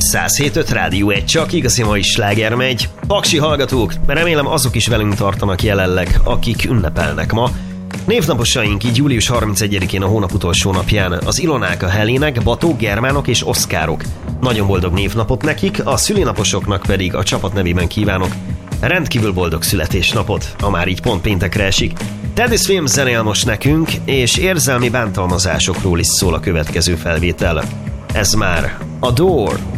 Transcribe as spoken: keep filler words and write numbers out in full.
száz hét öt Rádió egy, csak igazi mai sláger megy. Paksi hallgatók, remélem azok is velünk tartanak jelenleg, akik ünnepelnek ma. Névnaposaink így július harmincegyedikén a hónap utolsó napján az Ilonák, a Helének, Batók, Germánok és Oszkárok. Nagyon boldog névnapot nekik, a szülinaposoknak pedig a csapat nevében kívánok rendkívül boldog születésnapot, a már így pont péntekre esik. Teddy Swims zenél most nekünk, és érzelmi bántalmazásokról is szól a következő felvétel. Ez már a Door.